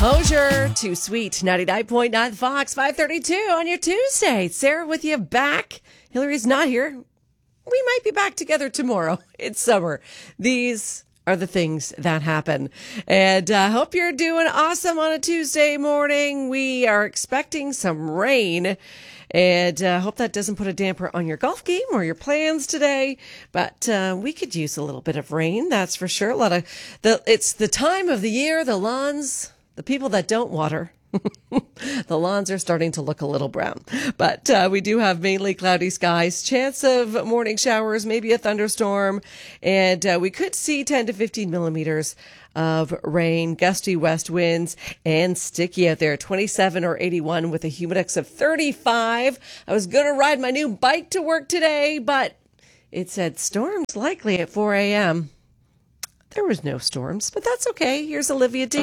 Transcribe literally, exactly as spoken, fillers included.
Hozier, Too Sweet, ninety-nine point nine Fox, five thirty-two on your Tuesday. Sarah with you back. Hillary's not here. We might be back together tomorrow. It's summer. These are the things that happen. And I uh, hope you're doing awesome on a Tuesday morning. We are expecting some rain. And I uh, hope that doesn't put a damper on your golf game or your plans today. But uh, we could use a little bit of rain, that's for sure. A lot of the it's the time of the year, the lawns, the people that don't water. The lawns are starting to look a little brown. But uh, we do have mainly cloudy skies, chance of morning showers, maybe a thunderstorm, and uh, we could see ten to fifteen millimeters of rain, gusty west winds, and sticky out there. twenty-seven or eighty-one with a humidex of thirty-five. I was going to ride my new bike to work today, but it said storms likely at four a.m. There was no storms, but that's okay. Here's Olivia D.